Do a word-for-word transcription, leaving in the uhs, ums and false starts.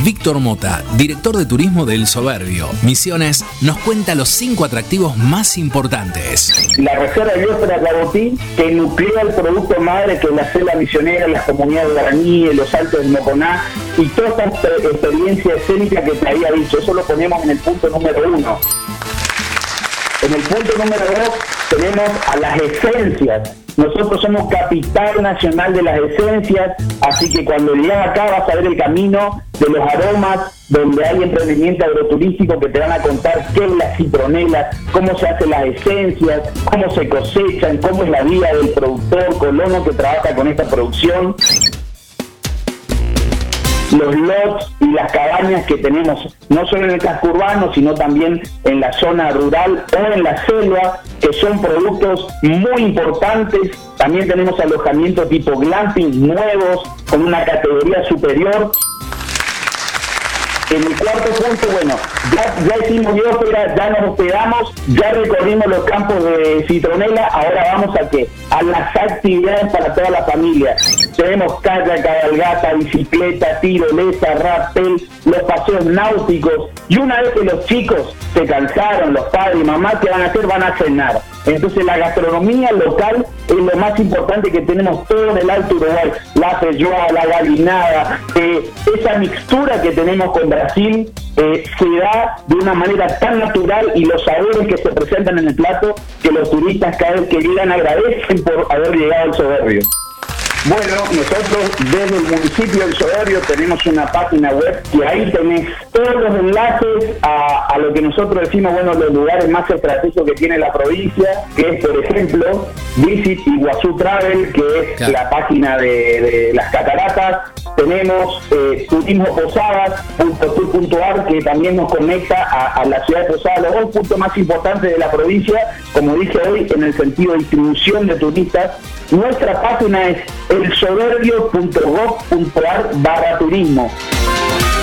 Víctor Mota, director de turismo del Soberbio, Misiones, nos cuenta los cinco atractivos más importantes. La Reserva Biosfera Clabotí, que nuclea el producto madre que es la selva misionera, las comunidades guaraníes, los altos del Moconá y toda esta experiencia escénica que te había dicho. Eso lo ponemos en el punto número uno. En el punto número dos tenemos a las esencias. Nosotros somos capital nacional de las esencias, así que cuando llegas acá vas a ver el camino de los aromas, donde hay emprendimiento agroturístico que te van a contar qué es la citronela, cómo se hacen las esencias, cómo se cosechan, cómo es la vida del productor colono que trabaja con esta producción. Los lots y las cabañas que tenemos, no solo en el casco urbano, sino también en la zona rural o en la selva, que son productos muy importantes. También tenemos alojamientos tipo glamping nuevos, con una categoría superior. En el cuarto punto, bueno, ya, ya hicimos biosfera, ya nos hospedamos, ya recorrimos los campos de citronela, ahora vamos a qué? A las actividades para toda la familia. Tenemos kayak, cabalgata, bicicleta, tirolesa, rappel, los paseos náuticos, y una vez que los chicos se cansaron, los padres y mamás, ¿qué van a hacer? Van a cenar. Entonces la gastronomía local es lo más importante que tenemos todo en el Alto Uruguay. La feijoada, la galinada, eh, esa mixtura que tenemos con Brasil eh, se da de una manera tan natural, y los sabores que se presentan en el plato que los turistas cada vez que llegan agradecen por haber llegado al Soberbio. Bueno, nosotros desde el municipio del Soberbio tenemos una página web y ahí tenés todos los enlaces a, a lo que nosotros decimos, bueno, los lugares más estratégicos que tiene la provincia, que es, por ejemplo, Visit Iguazú Travel, que es claro. la página de, de las cataratas. Tenemos eh, turismo posadas punto tour punto ar, que también nos conecta a, a la ciudad de Posadas, los dos puntos más importantes de la provincia, como dije hoy, en el sentido de distribución de turistas. Nuestra página es el soberbio punto gov punto ar barra turismo.